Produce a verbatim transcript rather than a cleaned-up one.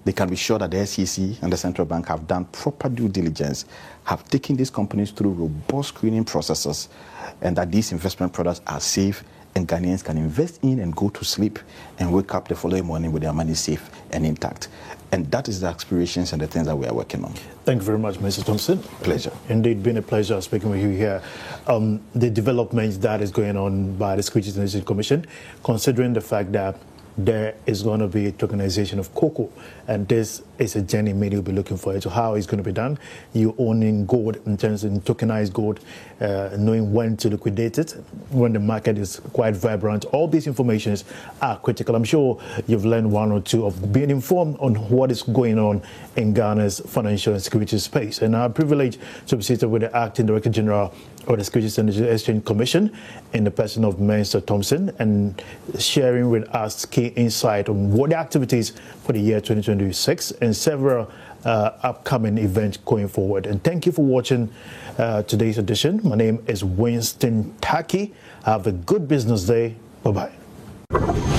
they can be sure that the S E C and the central bank have done proper due diligence, have taken these companies through robust screening processes, and that these investment products are safe and Ghanaians can invest in and go to sleep and wake up the following morning with their money safe and intact. And that is the aspirations and the things that we are working on. Thank you very much, Mister Thompson. Pleasure. Indeed, been a pleasure speaking with you here. Um, the developments that is going on by the Securities and Exchange Commission, considering the fact that there is going to be a tokenization of cocoa, and this is a journey many will be looking for. So how it's going to be done? You owning gold in terms of tokenized gold, uh, knowing when to liquidate it, when the market is quite vibrant. All these informations are critical. I'm sure you've learned one or two of being informed on what is going on in Ghana's financial and security space. And I'm privileged to be seated with the Acting Director General of the Securities and Exchange Commission in the person of Mister Thompson, and sharing with us key insight on what the activities for the year twenty twenty-six and several uh, upcoming events going forward. And thank you for watching uh, today's edition. My name is Winston Taki. Have a good business day. Bye-bye.